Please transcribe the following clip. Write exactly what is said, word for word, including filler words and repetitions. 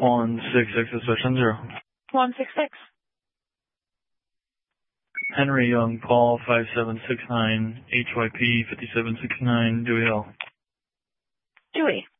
one six six, expression zero. one six six. Henry Young, call five seven six nine, H Y P five seven six nine, Dewey Hill. Dewey.